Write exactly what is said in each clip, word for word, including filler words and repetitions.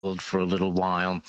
for a little while.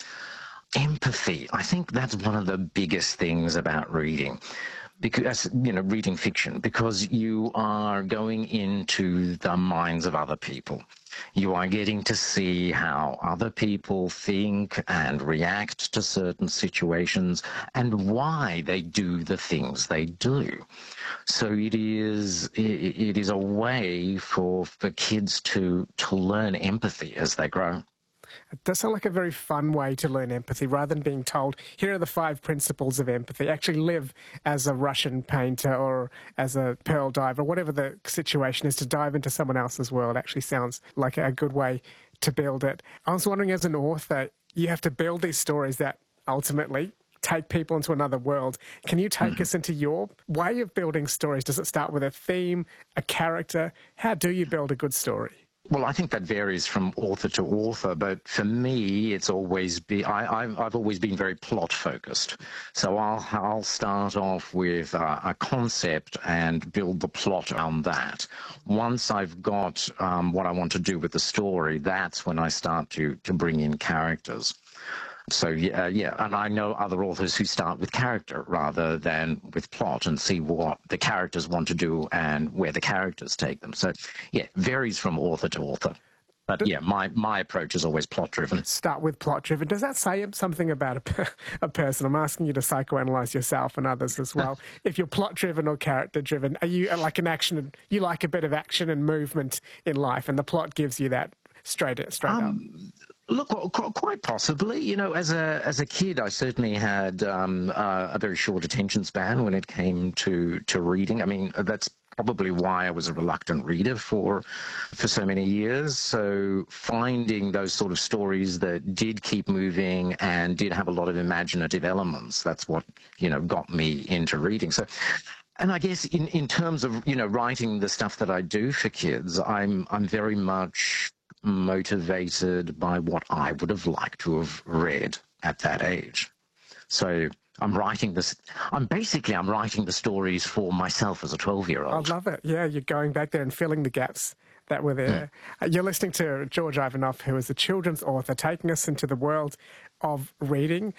Empathy, I think that's one of the biggest things about reading, because, you know, reading fiction, because you are going into the minds of other people. You are getting to see how other people think and react to certain situations and why they do the things they do. So it is it, it is a way for for kids to to learn empathy as they grow. It does sound like a very fun way to learn empathy, rather than being told, here are the five principles of empathy. Actually live as a Russian painter or as a pearl diver, whatever the situation is, to dive into someone else's world actually sounds like a good way to build it. I was wondering, as an author, you have to build these stories that ultimately take people into another world. Can you take mm-hmm. us into your way of building stories? Does it start with a theme, a character? How do you build a good story? Well, I think that varies from author to author, but for me, it's always be I, I've, I've always been very plot focused. So I'll I'll start off with a, a concept and build the plot around that. Once I've got um, what I want to do with the story, that's when I start to to bring in characters. So, yeah, yeah, and I know other authors who start with character rather than with plot and see what the characters want to do and where the characters take them. So, yeah, varies from author to author. But, yeah, my, my approach is always plot-driven. Start with plot-driven. Does that say something about a, a person? I'm asking you to psychoanalyze yourself and others as well. If you're plot-driven or character-driven, are you like an action, you like a bit of action and movement in life, and the plot gives you that straight, straight um, up? Look, quite possibly. You know, as a as a kid, I certainly had um, uh, a very short attention span when it came to, to reading. I mean, that's probably why I was a reluctant reader for for so many years. So finding those sort of stories that did keep moving and did have a lot of imaginative elements, that's what, you know, got me into reading. So, and I guess in, in terms of, you know, writing the stuff that I do for kids, I'm I'm very much motivated by what I would have liked to have read at that age. So I'm writing this, I'm basically, I'm writing the stories for myself as a twelve-year-old. I love it. Yeah, you're going back there and filling the gaps that were there. Mm. Uh, you're listening to George Ivanoff, who is a children's author, taking us into the world of reading.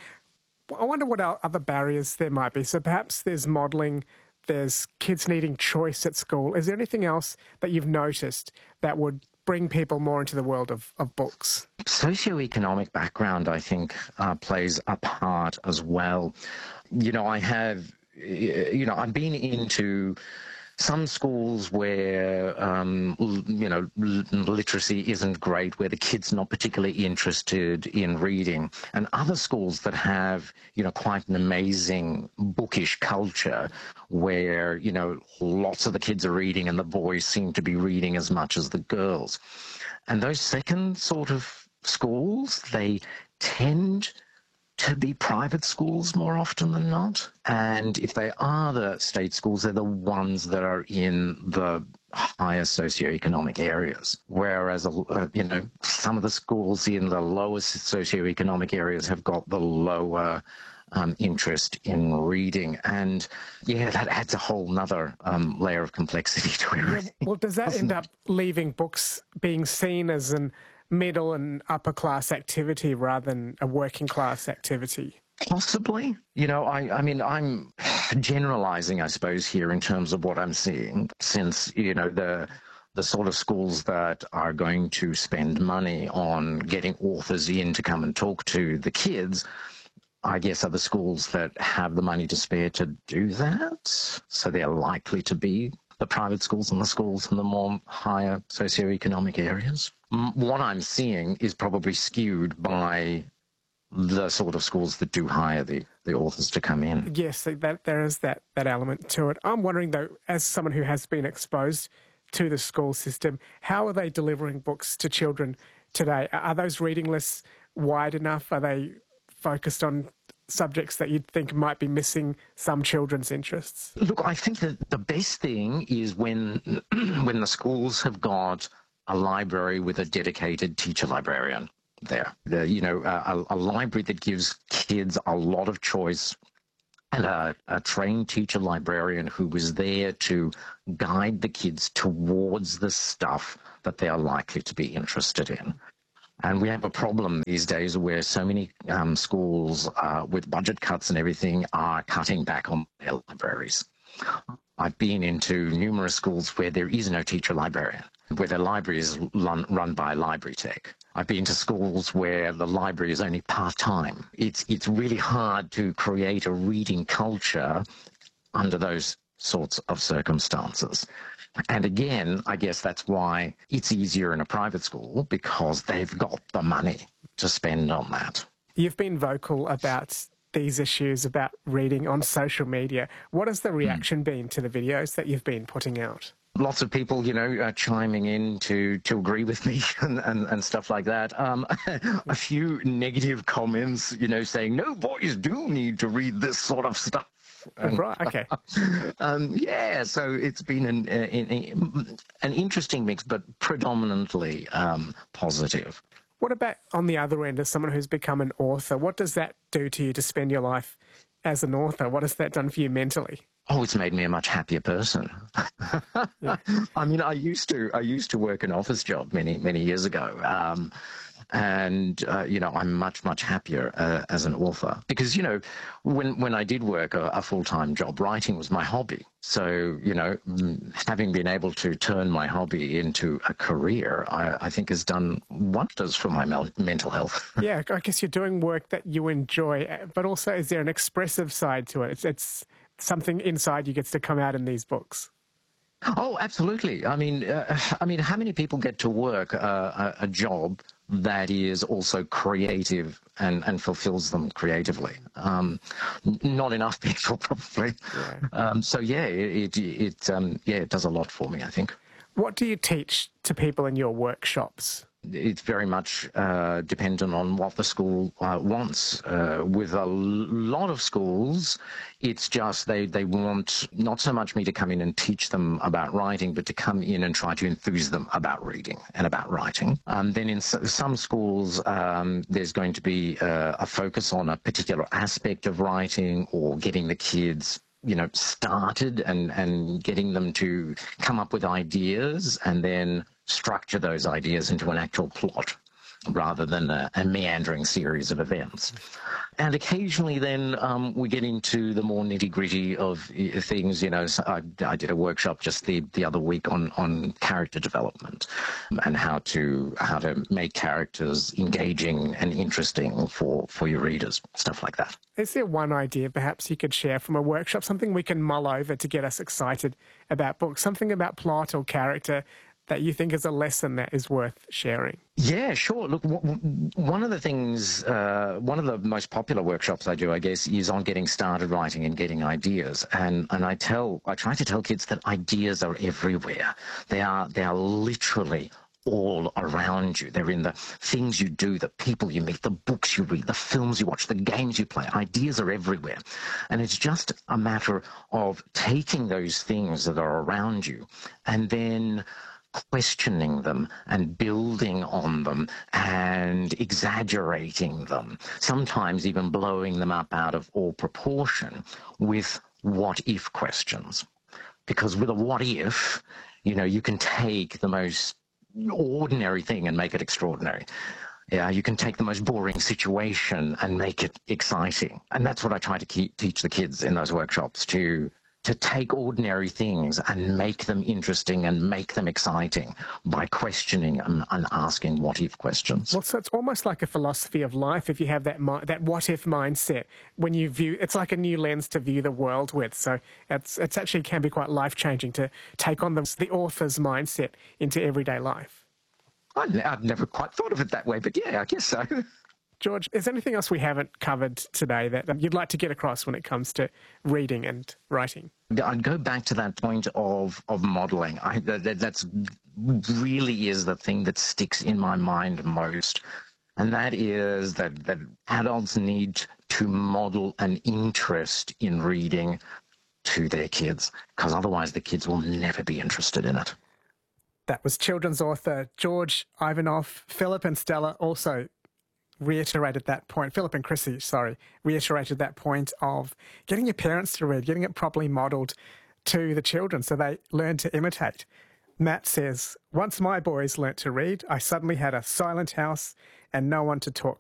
I wonder what other barriers there might be. So perhaps there's modelling, there's kids needing choice at school. Is there anything else that you've noticed that would bring people more into the world of, of books? Socioeconomic background, I think, uh, plays a part as well. You know, I have, you know, I've been into some schools where, um, you know, literacy isn't great, where the kid's not particularly interested in reading, and other schools that have, you know, quite an amazing bookish culture where, you know, lots of the kids are reading and the boys seem to be reading as much as the girls. And those second sort of schools, they tend to be private schools more often than not. And if they are the state schools, they're the ones that are in the higher socioeconomic areas. Whereas, uh, you know, some of the schools in the lowest socioeconomic areas have got the lower um, interest in reading. And, yeah, that adds a whole nother um, layer of complexity to everything. Yeah, well, does that end up leaving books being seen as an middle and upper class activity rather than a working class activity? Possibly. You know, I, I mean, I'm generalizing, I suppose, here in terms of what I'm seeing, since, you know, the the sort of schools that are going to spend money on getting authors in to come and talk to the kids, I guess, are the schools that have the money to spare to do that. So they're likely to be the private schools and the schools in the more higher socioeconomic areas. What I'm seeing is probably skewed by the sort of schools that do hire the, the authors to come in. Yes, that, there is that, that element to it. I'm wondering, though, as someone who has been exposed to the school system, how are they delivering books to children today? Are those reading lists wide enough? Are they focused on subjects that you'd think might be missing some children's interests? Look, I think that the best thing is when when the schools have got a library with a dedicated teacher librarian there. The, you know, a, a library that gives kids a lot of choice, and a, a trained teacher librarian who is there to guide the kids towards the stuff that they are likely to be interested in. And we have a problem these days where so many um, schools, uh, with budget cuts and everything, are cutting back on their libraries. I've been into numerous schools where there is no teacher librarian, where the library is run, run by Library Tech. I've been to schools where the library is only part-time. It's, it's really hard to create a reading culture under those sorts of circumstances. And again, I guess that's why it's easier in a private school, because they've got the money to spend on that. You've been vocal about these issues about reading on social media. What has the reaction mm. been to the videos that you've been putting out? Lots of people, you know, uh, chiming in to, to agree with me and, and, and stuff like that. Um, a few negative comments, you know, saying, no, boys do need to read this sort of stuff. And, right, okay. um, yeah, so it's been an, an, an interesting mix, but predominantly um, positive. What about on the other end, as someone who's become an author? What does that do to you to spend your life as an author? What has that done for you mentally? Oh, it's made me a much happier person. Yeah. I mean, I used to I used to work an office job many many years ago, um, and uh, you know, I'm much much happier uh, as an author, because you know, when when I did work a, a full time job, writing was my hobby. So you know, having been able to turn my hobby into a career, I, I think has done wonders for my mel- mental health. Yeah, I guess you're doing work that you enjoy, but also is there an expressive side to it? It's, it's something inside you gets to come out in these books. Oh, absolutely. I mean, uh, I mean, how many people get to work uh, a, a job that is also creative and, and fulfills them creatively? Um, not enough people, probably. Yeah. Um, so yeah, it it, it um, yeah, it does a lot for me, I think. What do you teach to people in your workshops? It's very much uh, dependent on what the school uh, wants. Uh, with a lot of schools, it's just they, they want not so much me to come in and teach them about writing, but to come in and try to enthuse them about reading and about writing. Um, then in s- some schools, um, there's going to be uh, a focus on a particular aspect of writing, or getting the kids, you know, started and, and getting them to come up with ideas and then structure those ideas into an actual plot rather than a, a meandering series of events. And occasionally then um, we get into the more nitty-gritty of uh, things. You know, so I, I did a workshop just the, the other week on, on character development and how to how to make characters engaging and interesting for, for your readers, stuff like that. Is there one idea perhaps you could share from a workshop, something we can mull over to get us excited about books, something about plot or character that you think is a lesson that is worth sharing? Yeah, sure. Look, w- one of the things, uh, one of the most popular workshops I do, I guess, is on getting started writing and getting ideas. And and I tell, I try to tell kids that ideas are everywhere. They are, they are literally all around you. They're in the things you do, the people you meet, the books you read, the films you watch, the games you play. Ideas are everywhere. And it's just a matter of taking those things that are around you and then questioning them and building on them and exaggerating them, sometimes even blowing them up out of all proportion with what-if questions. Because with a what-if, you know, you can take the most ordinary thing and make it extraordinary. Yeah, you can take the most boring situation and make it exciting. And that's what I try to keep, teach the kids in those workshops, to to take ordinary things and make them interesting and make them exciting by questioning and, and asking what-if questions. Well, so it's almost like a philosophy of life if you have that mi- that what-if mindset. When you view, it's like a new lens to view the world with. So it's it's actually can be quite life-changing to take on the, the author's mindset into everyday life. I've never quite thought of it that way, but yeah, I guess so. George, is there anything else we haven't covered today that you'd like to get across when it comes to reading and writing? I'd go back to that point of, of modelling. I, that, that's really is the thing that sticks in my mind most. And that is that, that adults need to model an interest in reading to their kids, because otherwise the kids will never be interested in it. That was children's author George Ivanoff. Philip and Stella also reiterated that point, Philip and Chrissy, sorry, reiterated that point of getting your parents to read, getting it properly modelled to the children so they learn to imitate. Matt says, once my boys learnt to read, I suddenly had a silent house and no one to talk